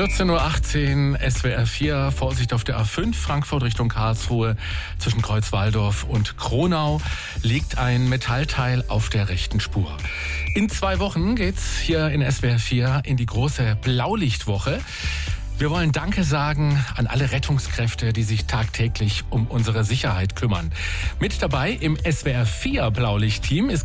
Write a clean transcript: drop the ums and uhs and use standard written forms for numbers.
14:18 Uhr, SWR 4, Vorsicht auf der A5, Frankfurt Richtung Karlsruhe. Zwischen Kreuzwaldorf und Kronau liegt ein Metallteil auf der rechten Spur. In 2 Wochen geht's hier in SWR 4 in die große Blaulichtwoche. Wir wollen Danke sagen an alle Rettungskräfte, die sich tagtäglich um unsere Sicherheit kümmern. Mit dabei im SWR 4 Blaulichtteam ist